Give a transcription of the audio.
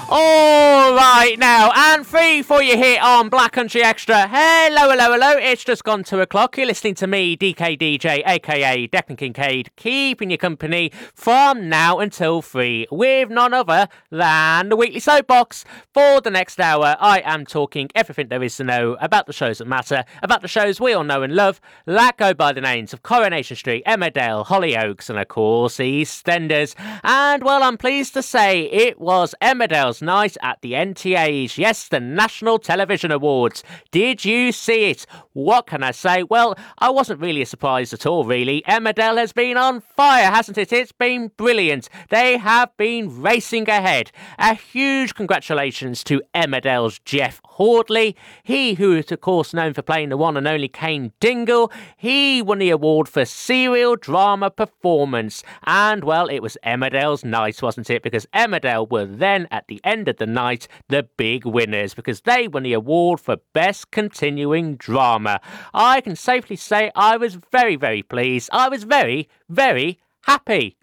All right now, and free for you here on Black Country Extra. Hello. It's just gone 2 o'clock. You're listening to me, DKDJ, aka Declan Kincaid, keeping you company from now until 3 with none other than the Weekly Soapbox. For the next hour, I am talking everything there is to know about the shows that matter, about the shows we all know and love, that go by the names of Coronation Street, Emmerdale, Hollyoaks, and of course EastEnders. And well, I'm pleased to say it was Emmerdale's night at the NTAs. Yes, the National Television Awards. Did you see it? What can I say? Well, I wasn't really surprised at all, really. Emmerdale has been on fire, hasn't it? It's been brilliant. They have been racing ahead. A huge congratulations to Emmerdale's Jeff Hordley. He, who is of course known for playing the one and only Kane Dingle, he won the award for Serial Drama Performance. And well, it was Emmerdale's night, wasn't it? Because Emmerdale were then, at the end of the night, the big winners, because they won the award for Best Continuing Drama. I can safely say I was very, very pleased. I was very, very happy.